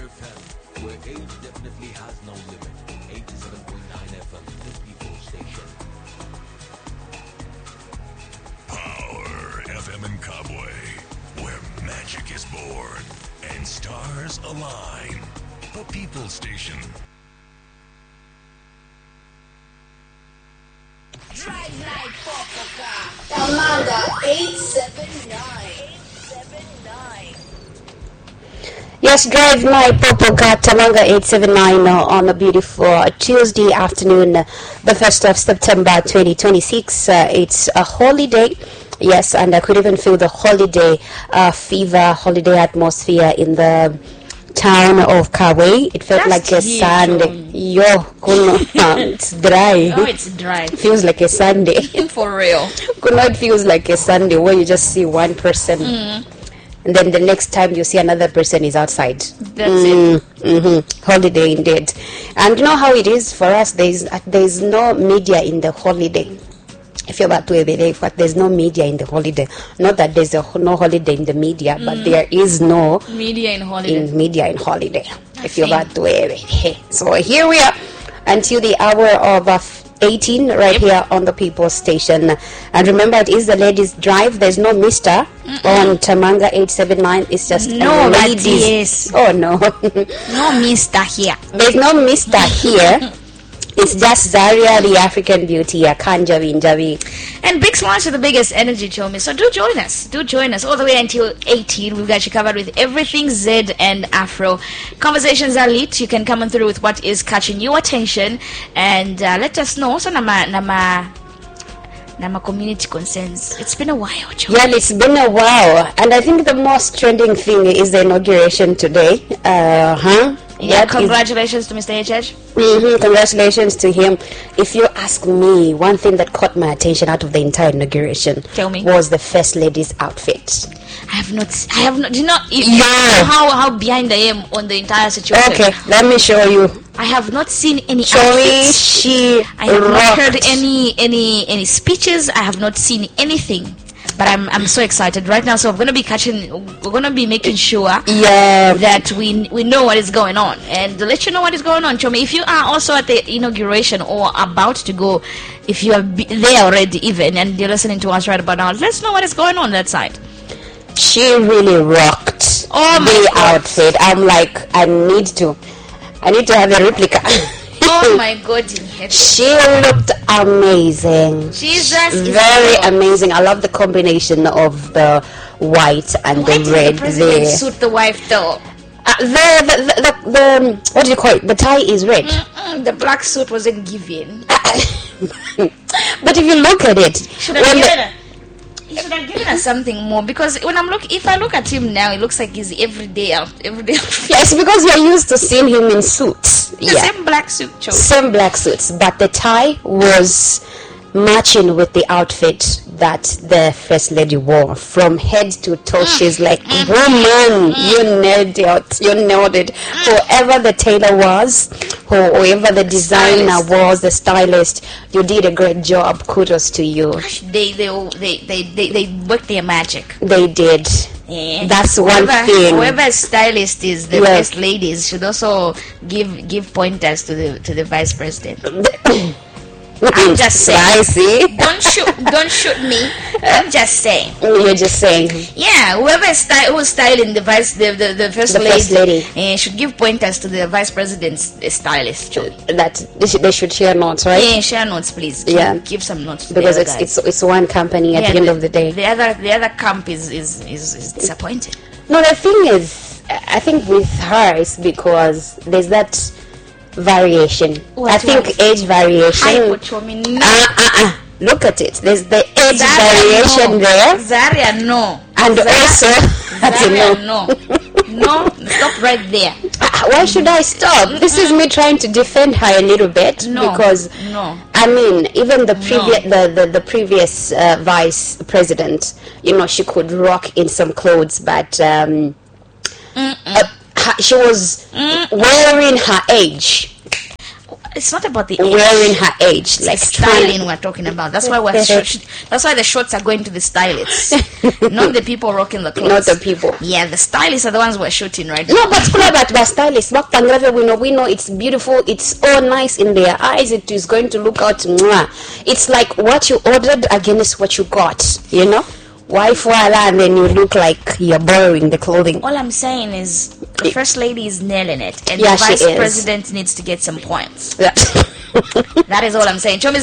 FM, where age definitely has no limit. 87.9 FM, the People Station. Power FM in Kabwe, where magic is born and stars align. The People Station. Drive like Popoka. Tamanga 879. Yes, Drive My Popoka Tamanga 879 on a beautiful Tuesday afternoon, the 1st of September 2026. It's a holiday. Yes, and I could even feel the holiday fever, holiday atmosphere in the town of Kabwe. It felt like a Sunday. It's dry. Oh, it's dry. It feels like a Sunday. For real. It feels like a Sunday where you just see one person. And then the next time you see another person is outside. That's it. Holiday indeed. And you know how it is for us, there's no media in the holiday. I feel that way, but there's no media in the holiday. Not that there's no holiday in the media, but there is no Media in holiday. media in holiday. I feel that way. So here we are until the hour of 18 right here on the People Station. And remember, it is the ladies' drive. There's no Mr. on Tamanga 879. It's just No, ladies. yes. Oh no. No mister here. There's no Mr. here. It's just Zaria, the African beauty, Kanjavi Njavi. And big smash to the biggest energy, Chomi. So do join us. Do join us all the way until 18. We've got you covered with everything Z and Afro. Conversations are lit. You can come on through with what is catching your attention. And let us know. So nama community concerns. It's been a while, Chomi. Yeah, it's been a while. And I think the most trending thing is the inauguration today. Yeah, That is- congratulations to Mr. HH. Congratulations to him. If you ask me, one thing that caught my attention out of the entire inauguration Tell me. was the first lady's outfit. I have not, do you know Yeah. how behind I am on the entire situation? Okay, let me show you. I have not seen any Show me. outfits. She I have not rocked. heard any speeches. I have not seen anything. But I'm so excited right now. So we're gonna be making sure Yeah. that we know what is going on, and to let you know what is going on, Chomi. If you are also at the inauguration or about to go, if you are there already even and you're listening to us right about now, let's know what is going on that side. She really rocked Oh my the God. outfit. I'm like, I need to have a replica. Oh my God in heaven. She looked amazing. Jesus is Very Lord. amazing. I love the combination of the white and Why the did red the president there. suit the wife though? The what do you call it? The tie is red. The black suit wasn't given. But if you look at it, Should have when given the- her. He should have given us something more, because when if I look at him now, it looks like he's everyday out. yes, because you're used to seeing him in suits. The Yeah, same black suit, Cho. same black suits, but the tie was matching with the outfit that the first lady wore from head to toe. She's like, woman, you nailed it. You nailed it. Whoever the tailor was, whoever the designer stylist. was, the stylist, you did a great job. Kudos to you. They work their magic. They did. Yeah. That's one thing. Whoever stylist is, the Yeah. first ladies should also give pointers to the vice president. I'm just saying. I see. Don't shoot me. I'm just saying. You're just saying. Yeah, whoever who's styling the first The first lady, lady. should give pointers to the vice president's stylist. That they should share notes, right? Yeah, share notes, please. Yeah. Give some notes to Because the other guys. it's one company at Yeah, the end of the day. The other camp is disappointed. No, the thing is, I think with her it's because there's that variation. What, I think what? age variation. Hypochromy. Look at it. There's the age Zaria, variation no. there, Zaria, no. and also I don't Zaria, know. no. Stop right there. Why should I stop? This is me trying to defend her a little bit No, because no. I mean, even the previous the previous vice president, she could rock in some clothes, but she was wearing her age. it's not about the age. wearing her age, It's like the styling we're talking about. That's why that's why the shorts are going to the stylists, not the people rocking the clothes. Not the people. Yeah, the stylists are the ones we're shooting right now. No, but kula bat ba stylist bakutangaza we know it's beautiful, it's all nice in their eyes, it is going to look out mwah. It's like what you ordered against what you got, you know. Why voila, and then you look like you're borrowing the clothing. All I'm saying is the first lady is nailing it, and Yeah, the she vice is. president needs to get some points. Yeah. That is all I'm saying. Show me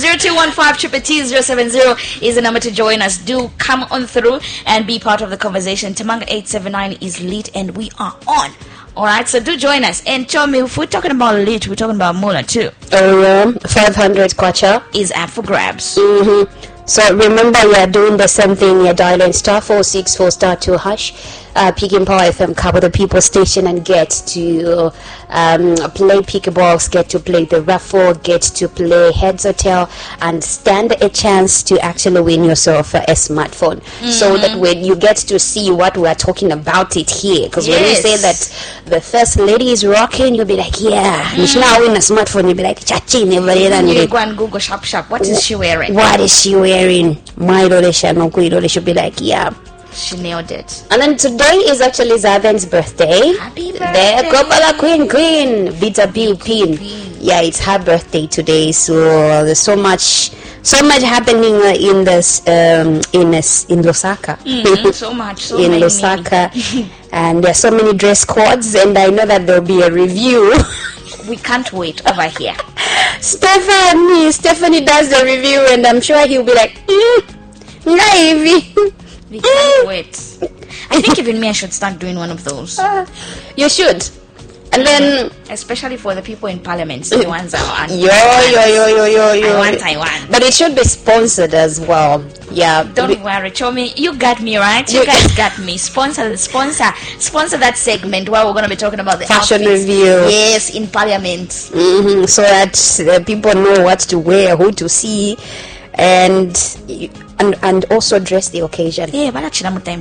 0215 is the number to join us. Do come on through and be part of the conversation. Tamanga 879 is lit and we are on. Alright, so do join us. And show me, if we're talking about lit, we're talking about Mula too. 500 kwacha. Is up for grabs. So remember, you're doing the same thing. You're dialing *464 *2 hash, picking Power FM, cover the people station, and get to play Pickabox, get to play the raffle, get to play Heads or Tail, and stand a chance to actually win yourself a smartphone. So that when you get to see what we are talking about it here, because when we Yes. say that the first lady is rocking, you'll be like, yeah, now win a smartphone, you'll be like, chaching, And you go and Google sharp. What is she wearing? what is she wearing? My Lolesha no Kuidole should be like, yeah. She nailed it. And then today is actually Zaven's birthday. Happy There, birthday. Kopala Queen, Bita Bill Pin. Yeah, it's her birthday today, so there's so much happening in this in Lusaka. So much. So in many. Lusaka, and there are so many dress codes, and I know that there'll be a review. We can't wait over here. Stephanie does the review, and I'm sure he'll be like, Naive. We can't wait. I think even me, I should start doing one of those. You should. And then, Especially for the people in parliament, the ones that are yo. I want. But it should be sponsored as well. Yeah. Don't worry, Chomi, you got me, right? You guys got me. Sponsor that segment where we're going to be talking about the Fashion outfits. review. Yes, in parliament. So that people know what to wear, who to see, and also dress the occasion. Yeah, but actually, time.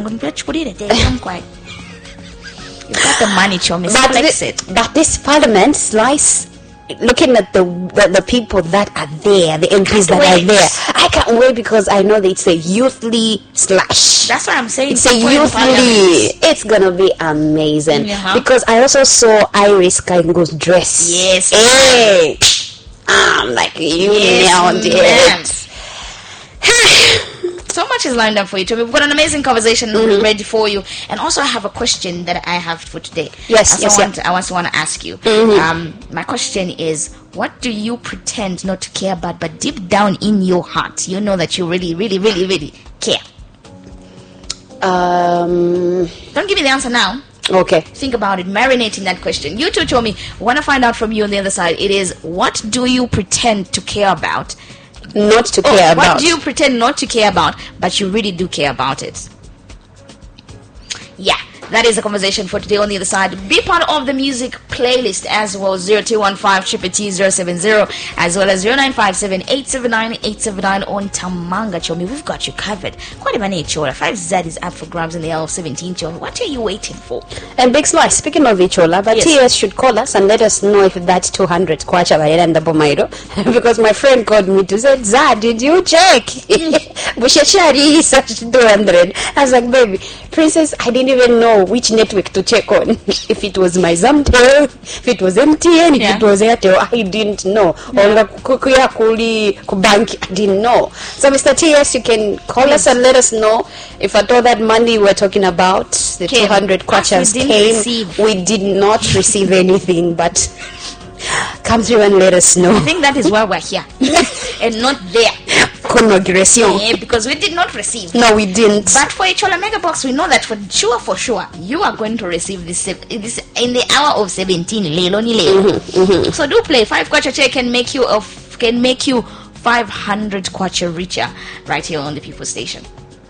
You've got the money, Chomi. So flex it. But this parliament slice, looking at the people that are there, the MPs that are wait. there, I can't wait because I know that it's a youthly slash. That's what I'm saying. It's a People in youthly. parliament. It's gonna be amazing Uh-huh. because I also saw Iris Kaingo's dress. Yes. Hey, I'm like you nailed ma'am. it. So much is lined up for you, Toby. We've got an amazing conversation ready for you. And also, I have a question that I have for today. Yes, I want to ask you. My question is, what do you pretend not to care about, but deep down in your heart, you know that you really, really, really, really care? Don't give me the answer now. Okay. Think about it, marinate in that question. You too, Tomi. Want to find out from you on the other side. It is, what do you pretend to care about? Not to care about. What do you pretend not to care about, but you really do care about it? Yeah, that is the conversation for today on the other side. Be part of the music playlist as well. 0215 070 as well as 0957 879 879 on Tamanga Chomi. We've got you covered. Quite a minute, Chola. 5Z is up for grabs in the L17 Chomi. What are you waiting for? And Big Slice, speaking of Ichola, but Yes. TS should call us and let us know if that 200 kwacha bayenda bomaido. Because my friend called me to say, Zad, did you check? Bushashari such 200. I was like, baby, Princess, I didn't even know which network to check on. If it was my Zamtel, if it was MTN, if Yeah. it was Airtel, I didn't know. Or kukuya kuli kubank, I didn't know. So Mr. TS, you can call us and let us know if at all that money we're talking about, the Came. 200 kwachas We didn't came. receive. We did not receive anything, but come through and let us know. I think that is why we're here. And not there. Conogration. Yeah, because we did not receive. No, we didn't. But for Ichola Mega Box, we know that for sure, you are going to receive this in the hour of 17. Lelo ni lelo. So do play. 5 kwacha check can make you 500 kwacha richer right here on the People Station.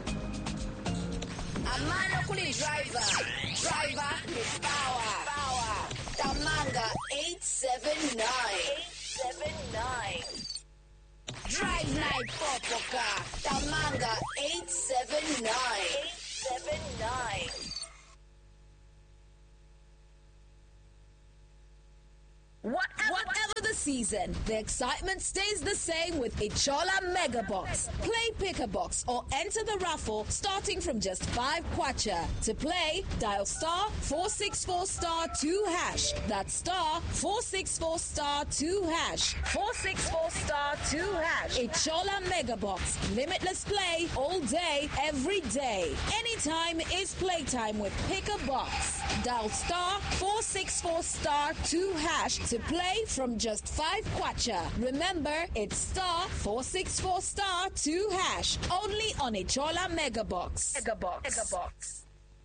Amanda Kuli driver is power. Tamanga 879. Drive night Popoka. Tamanga 879. Whatever the season, the excitement stays the same with Ichola Mega Box. Play Pick a Box or enter the raffle starting from just 5 kwacha. To play, dial star 464 star 2 hash. That's star 464 star 2 hash. 464 star 2 hash. Ichola Mega Box. Limitless play all day, every day. Anytime is playtime with Pick a Box. Dial star 464 star 2 hash to play from just 5 kwacha. Remember, it's star 464 star 2 hash. Only on Ichola Mega Box. Mega Box.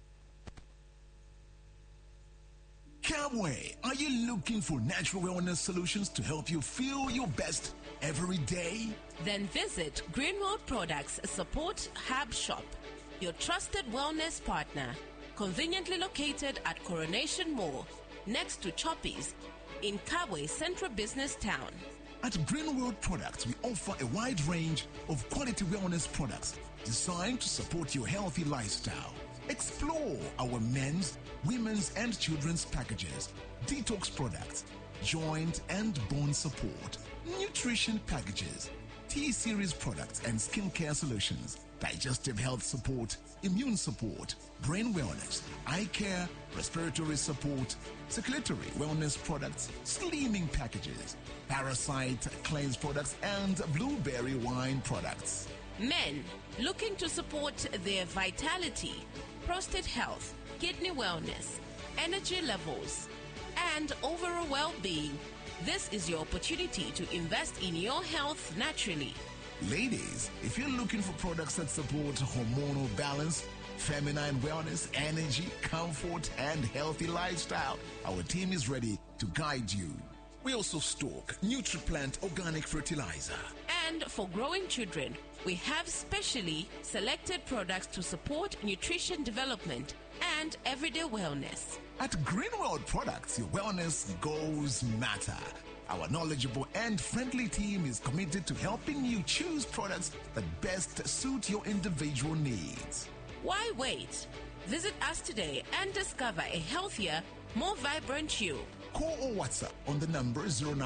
Camway, are you looking for natural wellness solutions to help you feel your best every day? Then visit Greenworld Products Support Hub Shop, your trusted wellness partner, conveniently located at Coronation Mall, next to Choppies, in Kabwe Central Business Town. At Greenworld Products, we offer a wide range of quality wellness products designed to support your healthy lifestyle. Explore our men's, women's, and children's packages, detox products, joint and bone support, nutrition packages, T-series products and skincare solutions, digestive health support, immune support, brain wellness, eye care, respiratory support, circulatory wellness products, slimming packages, parasite cleanse products, and blueberry wine products. Men looking to support their vitality, prostate health, kidney wellness, energy levels, and overall well-being. This is your opportunity to invest in your health naturally. Ladies, if you're looking for products that support hormonal balance, feminine wellness, energy, comfort, and healthy lifestyle, our team is ready to guide you. We also stock NutriPlant organic fertilizer. And for growing children, we have specially selected products to support nutrition development and everyday wellness. At Greenworld Products, your wellness goals matter. Our knowledgeable and friendly team is committed to helping you choose products that best suit your individual needs. Why wait? Visit us today and discover a healthier, more vibrant you. Call or WhatsApp on the number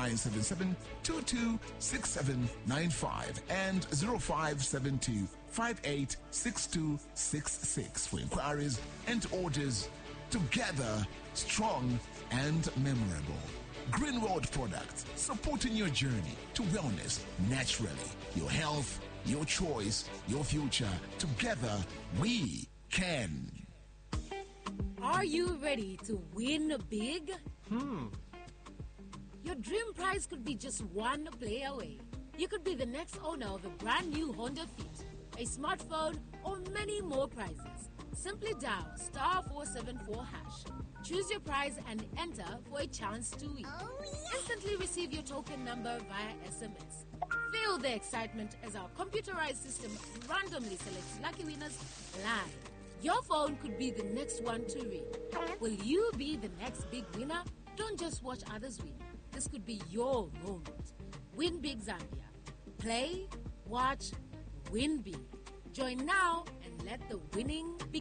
0977-226795 and 0572-586266 for inquiries and orders. Together, strong and memorable. Greenworld Products, supporting your journey to wellness naturally. Your health, your choice, your future. Together, we can. Are you ready to win big? Your dream prize could be just one play away. You could be the next owner of a brand new Honda Fit, a smartphone, or many more prizes. Simply dial star 474 hash. Choose your prize and enter for a chance to win. Instantly receive your token number via SMS. Feel the excitement as our computerized system randomly selects lucky winners live. Your phone could be the next one to ring. Will you be the next big winner? Don't just watch others win. This could be your moment. Win Big Zambia. Play, watch, win big. Join now and let the winning begin.